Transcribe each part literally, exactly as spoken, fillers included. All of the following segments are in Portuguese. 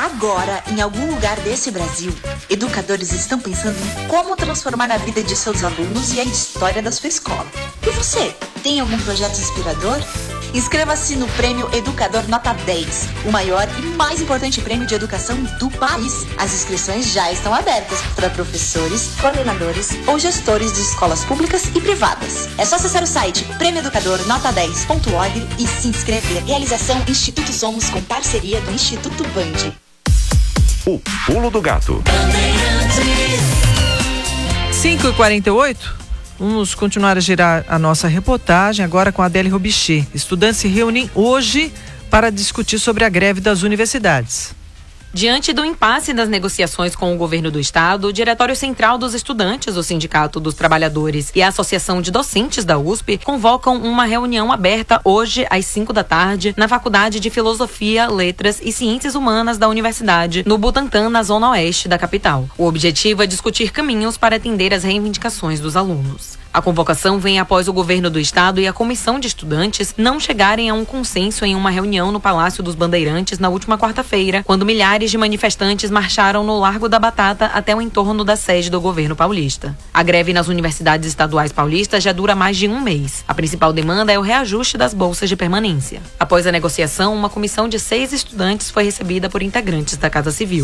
Agora, em algum lugar desse Brasil, educadores estão pensando em como transformar a vida de seus alunos e a história da sua escola. E você, tem algum projeto inspirador? Inscreva-se no Prêmio Educador Nota dez, o maior e mais importante prêmio de educação do país. As inscrições já estão abertas para professores, coordenadores ou gestores de escolas públicas e privadas. É só acessar o site prêmio educador nota dez ponto org e se inscrever. Realização Instituto Somos com parceria do Instituto Band. O Pulo do Gato. cinco e quarenta e oito. Vamos continuar a girar a nossa reportagem agora com a Adélia Robichê. Estudantes se reúnem hoje para discutir sobre a greve das universidades. Diante do impasse das negociações com o governo do estado, o Diretório Central dos Estudantes, o Sindicato dos Trabalhadores e a Associação de Docentes da U S P convocam uma reunião aberta hoje às cinco da tarde na Faculdade de Filosofia, Letras e Ciências Humanas da Universidade, no Butantã, na zona oeste da capital. O objetivo é discutir caminhos para atender às reivindicações dos alunos. A convocação vem após o governo do estado e a comissão de estudantes não chegarem a um consenso em uma reunião no Palácio dos Bandeirantes na última quarta-feira, quando milhares de manifestantes marcharam no Largo da Batata até o entorno da sede do governo paulista. A greve nas universidades estaduais paulistas já dura mais de um mês. A principal demanda é o reajuste das bolsas de permanência. Após a negociação, uma comissão de seis estudantes foi recebida por integrantes da Casa Civil.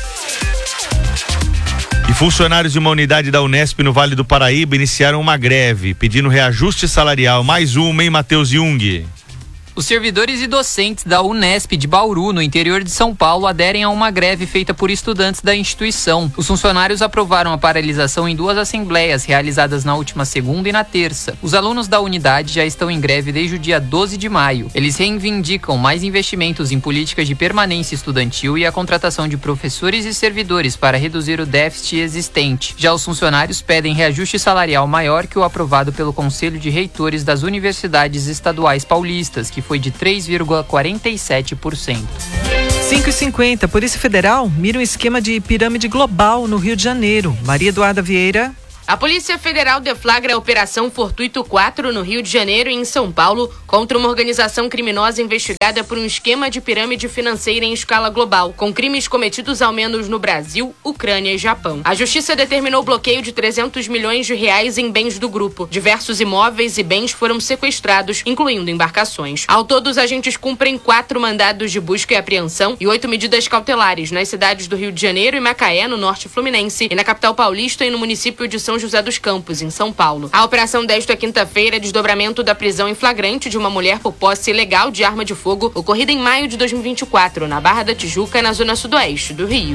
E funcionários de uma unidade da Unesp no Vale do Paraíba iniciaram uma greve, pedindo reajuste salarial. Mais uma, hein, Matheus Jung? Os servidores e docentes da Unesp de Bauru, no interior de São Paulo, aderem a uma greve feita por estudantes da instituição. Os funcionários aprovaram a paralisação em duas assembleias, realizadas na última segunda e na terça. Os alunos da unidade já estão em greve desde o dia doze de maio. Eles reivindicam mais investimentos em políticas de permanência estudantil e a contratação de professores e servidores para reduzir o déficit existente. Já os funcionários pedem reajuste salarial maior que o aprovado pelo Conselho de Reitores das Universidades Estaduais Paulistas, que foi de três vírgula quarenta e sete por cento. cinco e cinquenta, Polícia Federal mira um esquema de pirâmide global no Rio de Janeiro. Maria Eduarda Vieira. A Polícia Federal deflagra a Operação Fortuito quatro no Rio de Janeiro e em São Paulo contra uma organização criminosa investigada por um esquema de pirâmide financeira em escala global, com crimes cometidos ao menos no Brasil, Ucrânia e Japão. A Justiça determinou o bloqueio de trezentos milhões de reais em bens do grupo. Diversos imóveis e bens foram sequestrados, incluindo embarcações. Ao todo, os agentes cumprem quatro mandados de busca e apreensão e oito medidas cautelares nas cidades do Rio de Janeiro e Macaé, no norte fluminense, e na capital paulista e no município de São José dos Campos, em São Paulo. A operação desta quinta-feira é desdobramento da prisão em flagrante de uma mulher por posse ilegal de arma de fogo, ocorrida em maio de dois mil e vinte e quatro, na Barra da Tijuca, na zona sudoeste do Rio.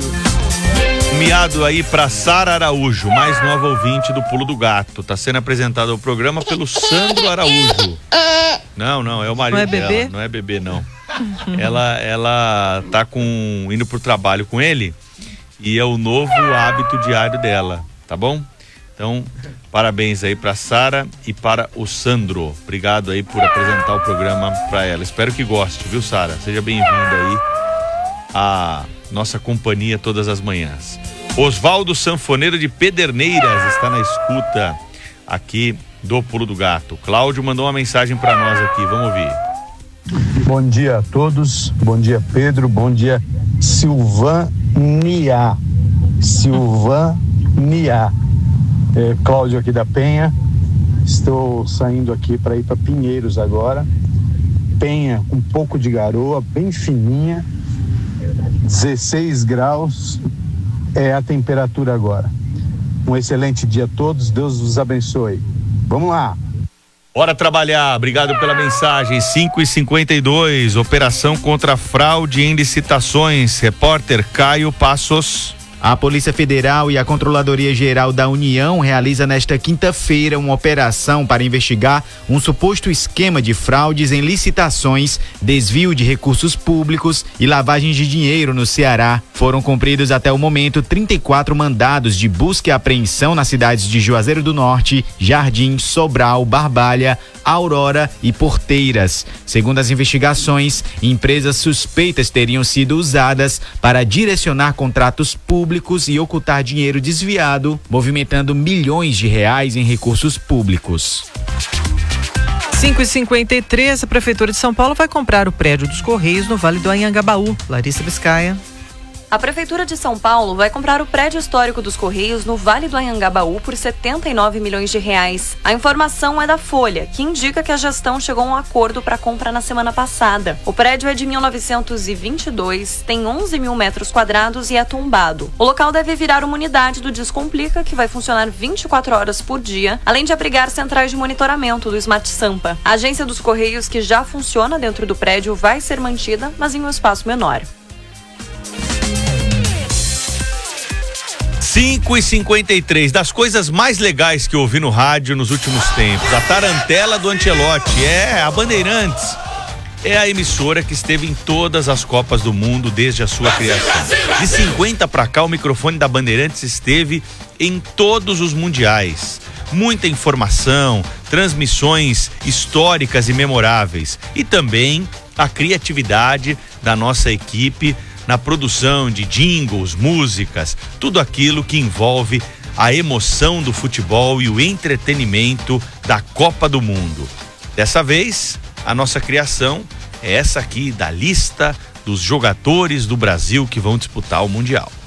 Miado aí para Sara Araújo, mais nova ouvinte do Pulo do Gato. Tá sendo apresentado ao programa pelo Sandro Araújo. Não, não, é o marido não é bebê? dela. Não é bebê, não. ela, ela tá com, indo pro trabalho com ele e é o novo hábito diário dela, tá bom? Então, parabéns aí para Sara e para o Sandro. Obrigado aí por apresentar o programa para ela. Espero que goste, viu, Sara? Seja bem-vinda aí à nossa companhia todas as manhãs. Oswaldo Sanfoneiro de Pederneiras está na escuta aqui do Pulo do Gato. Cláudio mandou uma mensagem para nós aqui, vamos ouvir. Bom dia a todos, bom dia Pedro, bom dia Silvânia. Silvânia. É, Cláudio aqui da Penha, estou saindo aqui para ir para Pinheiros agora. Penha com um pouco de garoa, bem fininha, dezesseis graus é a temperatura agora. Um excelente dia a todos, Deus os abençoe. Vamos lá. Bora trabalhar, obrigado pela mensagem. Cinco e cinquenta e dois, operação contra fraude em licitações. Repórter Caio Passos. A Polícia Federal e a Controladoria Geral da União realiza nesta quinta-feira uma operação para investigar um suposto esquema de fraudes em licitações, desvio de recursos públicos e lavagem de dinheiro no Ceará. Foram cumpridos até o momento trinta e quatro mandados de busca e apreensão nas cidades de Juazeiro do Norte, Jardim, Sobral, Barbalha, Aurora e Porteiras. Segundo as investigações, empresas suspeitas teriam sido usadas para direcionar contratos públicos e ocultar dinheiro desviado, movimentando milhões de reais em recursos públicos. cinco e cinquenta e três, a Prefeitura de São Paulo vai comprar o prédio dos Correios no Vale do Anhangabaú. Larissa Biscaia. A Prefeitura de São Paulo vai comprar o prédio histórico dos Correios no Vale do Anhangabaú por setenta e nove milhões de reais. A informação é da Folha, que indica que a gestão chegou a um acordo para a compra na semana passada. O prédio é de mil novecentos e vinte e dois, tem onze mil metros quadrados e é tombado. O local deve virar uma unidade do Descomplica, que vai funcionar vinte e quatro horas por dia, além de abrigar centrais de monitoramento do Smart Sampa. A agência dos Correios, que já funciona dentro do prédio, vai ser mantida, mas em um espaço menor. cinco e cinquenta e três, das coisas mais legais que eu ouvi no rádio nos últimos tempos, a tarantela do Ancelotti, é a Bandeirantes. É a emissora que esteve em todas as Copas do Mundo desde a sua criação. De cinquenta para cá, o microfone da Bandeirantes esteve em todos os mundiais. Muita informação, transmissões históricas e memoráveis. E também a criatividade da nossa equipe na produção de jingles, músicas, tudo aquilo que envolve a emoção do futebol e o entretenimento da Copa do Mundo. Dessa vez, a nossa criação é essa aqui da lista dos jogadores do Brasil que vão disputar o Mundial.